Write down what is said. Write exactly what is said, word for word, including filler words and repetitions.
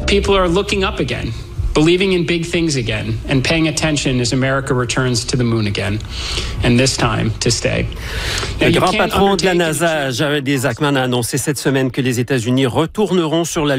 People are looking up again, believing in big things again, and paying attention as America returns to the moon again, and this time to stay. Le grand patron de la NASA, Jared Isaacman, a annoncé cette semaine que les États-Unis retourneront sur la